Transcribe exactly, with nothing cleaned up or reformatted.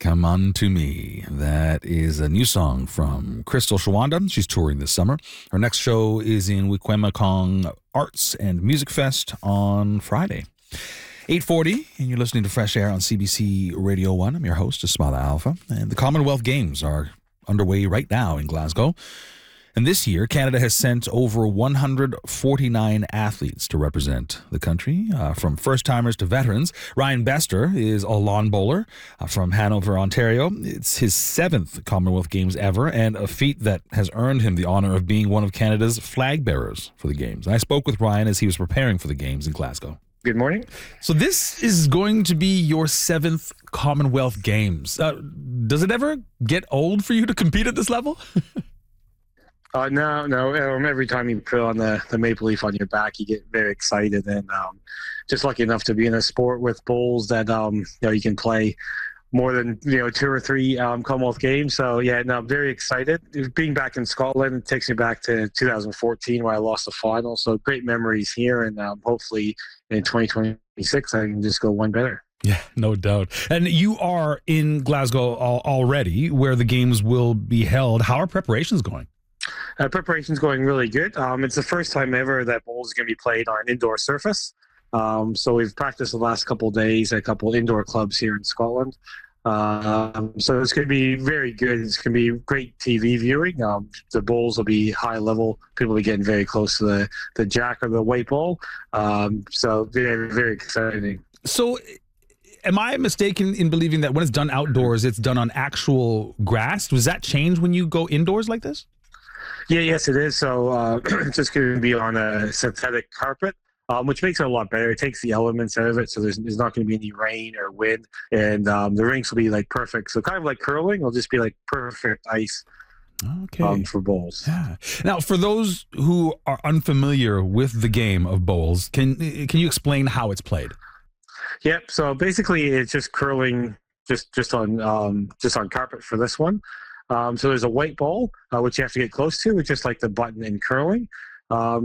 Come Unto Me. That is a new song from Crystal Shawanda. She's touring this summer. Her next show is in Wikwemekong Arts and Music Fest on Friday. eight forty, and you're listening to Fresh Air on C B C Radio one. I'm your host, Ismaila Alpha, and the Commonwealth Games are underway right now in Glasgow. And this year, Canada has sent over one hundred forty-nine athletes to represent the country, uh, from first-timers to veterans. Ryan Bester is a lawn bowler uh, from Hanover, Ontario. It's his seventh Commonwealth Games ever, and a feat that has earned him the honor of being one of Canada's flag bearers for the Games. I spoke with Ryan as he was preparing for the Games in Glasgow. Good morning. So this is going to be your seventh Commonwealth Games. Uh, does it ever get old for you to compete at this level? Uh, no, no. Um, every time you put on the, the maple leaf on your back, you get very excited, and um, just lucky enough to be in a sport with bowls that um, you know you can play more than you know two or three um, Commonwealth Games. So yeah, no, I'm very excited. Being back in Scotland, it takes me back to two thousand fourteen where I lost the final. So great memories here, and um, hopefully in twenty twenty-six I can just go one better. Yeah, no doubt. And you are in Glasgow al- already, where the Games will be held. How are preparations going? Uh, preparation's going really good. Um, it's the first time ever that bowls is going to be played on an indoor surface. Um, so we've practiced the last couple of days at a couple of indoor clubs here in Scotland. Um, so it's going to be very good. It's going to be great T V viewing. Um, the bowls will be high level. People will be getting very close to the, the jack or the white ball. Um, so very, very exciting. So am I mistaken in believing that when it's done outdoors, it's done on actual grass? Does that change when you go indoors like this? Yeah, yes, it is. So uh, it's just going to be on a synthetic carpet, um, which makes it a lot better. It takes the elements out of it, so there's, there's not going to be any rain or wind, and um, the rinks will be like perfect. So kind of like curling, it'll just be like perfect ice okay. um, for bowls. Yeah. Now, for those who are unfamiliar with the game of bowls, can can you explain how it's played? Yep. So basically, it's just curling, just just on um, just on carpet for this one. Um, so there's a white ball, uh, which you have to get close to, which is like the button in curling. Um,